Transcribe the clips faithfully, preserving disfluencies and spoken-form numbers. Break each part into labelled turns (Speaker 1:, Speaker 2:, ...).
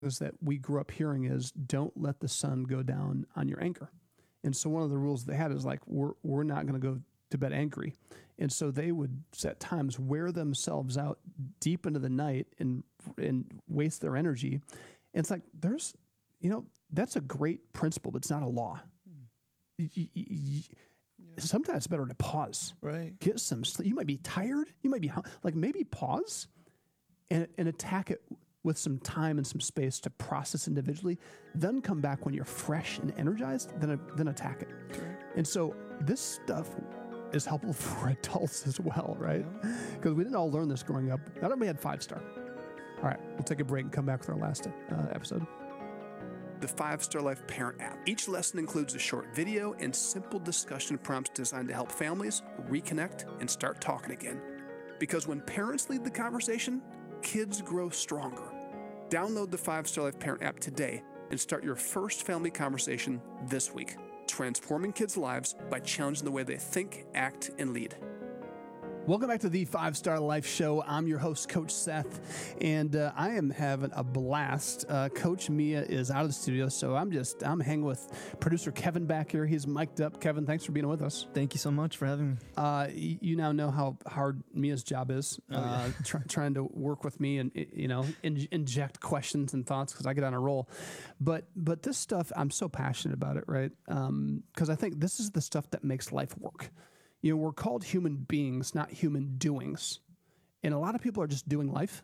Speaker 1: that we grew up hearing is don't let the sun go down on your anger. And so one of the rules they had is like, we're, we're not going to go to bed angry. And so they would at times wear themselves out deep into the night and, and waste their energy. And it's like, there's, you know, that's a great principle, but it's not a law. Mm. You, you, you, yeah. Sometimes it's better to pause,
Speaker 2: right?
Speaker 1: Get some sleep. You might be tired. You might be like, maybe pause and, and attack it with some time and some space to process individually, then come back when you're fresh and energized, then, then attack it. Okay. And so this stuff is helpful for adults as well, right? Because yeah. we didn't all learn this growing up. Not everybody had five star. All right, we'll take a break and come back with our last uh, episode. The Five Star Life Parent app. Each lesson includes a short video and simple discussion prompts designed to help families reconnect and start talking again. Because when parents lead the conversation, kids grow stronger. Download the Five Star Life Parent app today and start your first family conversation this week, transforming kids' lives by challenging the way they think, act, and lead. Welcome back to the Five Star Life Show. I'm your host, Coach Seth, and uh, I am having a blast. Uh, Coach Mia is out of the studio, so I'm just, I'm hanging with producer Kevin back here. He's mic'd up. Kevin, thanks for being with us.
Speaker 2: Thank you so much for having me.
Speaker 1: Uh, y- you now know how hard Mia's job is, oh, uh, yeah. try, trying to work with me and, you know, in, inject questions and thoughts because I get on a roll. But, but this stuff, I'm so passionate about it, right? Um, because I think this is the stuff that makes life work. You know, we're called human beings, not human doings. And a lot of people are just doing life.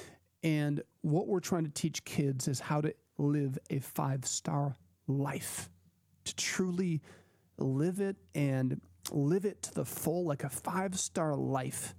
Speaker 1: And what we're trying to teach kids is how to live a five-star life, to truly live it and live it to the full. Like a five-star life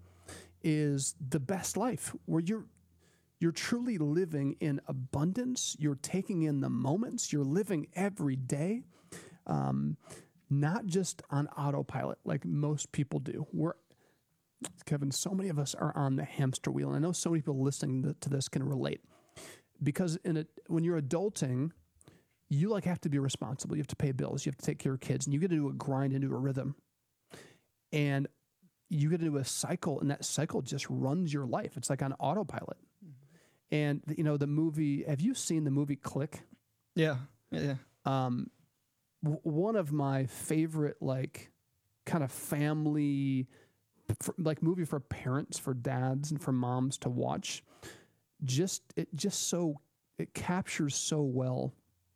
Speaker 1: is the best life, where you're you're truly living in abundance. You're taking in the moments. You're living every day. Um Not just on autopilot like most people do. We're, Kevin, so many of us are on the hamster wheel. And I know so many people listening to this can relate. Because in a, when you're adulting, you like have to be responsible. You have to pay bills. You have to take care of kids. And you get into a grind, into a rhythm. And you get into a cycle, and that cycle just runs your life. It's like on autopilot. Mm-hmm. And, you know, the movie, have you seen the movie Click?
Speaker 2: Yeah, yeah, yeah.
Speaker 1: Um, One of my favorite, like, kind of family, for, like, movie for parents, for dads, and for moms to watch. Just it just so it captures so well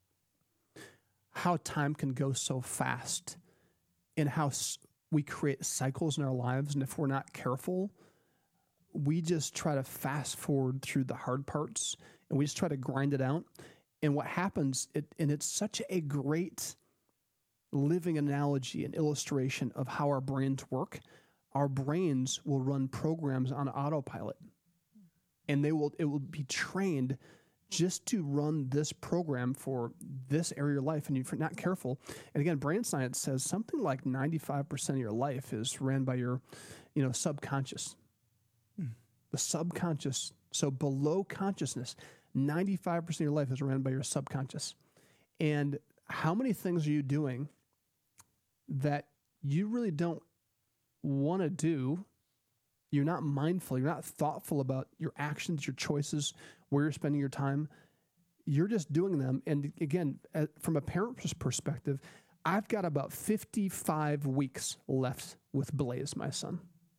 Speaker 1: how time can go so fast, and how s- we create cycles in our lives, and if we're not careful, we just try to fast forward through the hard parts, and we just try to grind it out. And what happens, it, and it's such a great living analogy and illustration of how our brains work. Our brains will run programs on autopilot, and they will it will be trained just to run this program for this area of your life. And if you're not careful, and again, brain science says something like ninety-five percent of your life is ran by your, you know, subconscious. Hmm. The subconscious, so below consciousness, ninety-five percent of your life is ran by your subconscious. And how many things are you doing that you really don't want to do? You're not mindful. You're not thoughtful about your actions, your choices, where you're spending your time. You're just doing them. And again, from a parent's perspective, I've got about fifty-five weeks left with Blaze, my son,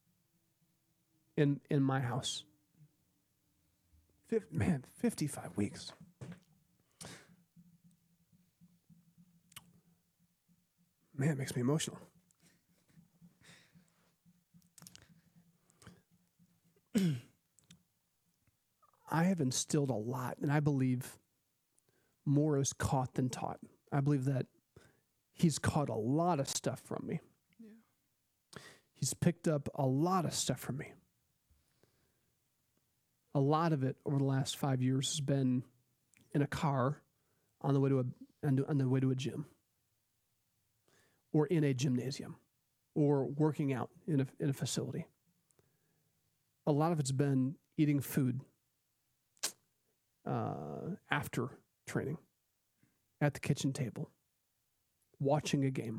Speaker 1: in, in my house. Fif- man, fifty-five weeks. Man, it makes me emotional. I have instilled a lot, and I believe more is caught than taught. I believe that he's caught a lot of stuff from me. Yeah. He's picked up a lot of stuff from me. A lot of it over the last five years has been in a car on the way to a on the way to a gym, or in a gymnasium, or working out in a in a facility. A lot of it's been eating food uh, after training, at the kitchen table, watching a game.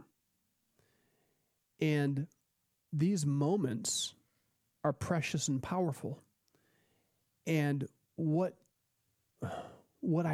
Speaker 1: And these moments are precious and powerful. And what what I